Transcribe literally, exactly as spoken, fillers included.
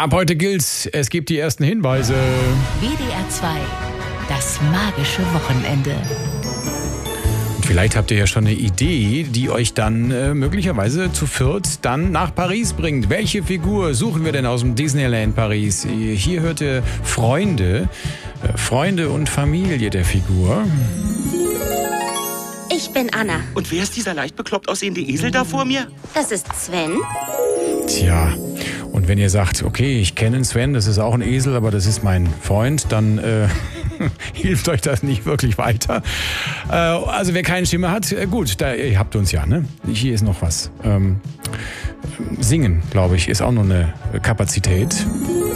Ab heute gilt's, es gibt die ersten Hinweise. W D R zwei, das magische Wochenende. Vielleicht habt ihr ja schon eine Idee, die euch dann äh, möglicherweise zu viert dann nach Paris bringt. Welche Figur suchen wir denn aus dem Disneyland Paris? Hier hört ihr Freunde, äh, Freunde und Familie der Figur. Ich bin Anna. Und wer ist dieser leicht bekloppt aussehende Esel da vor mir? Das ist Sven. Tja, und wenn ihr sagt, okay, ich kenne Sven, das ist auch ein Esel, aber das ist mein Freund, dann äh, hilft euch das nicht wirklich weiter. Äh, also wer keinen Schimmer hat, äh, gut, da, ihr habt uns ja, ne? Hier ist noch was. Ähm, singen, glaube ich, ist auch noch eine Kapazität.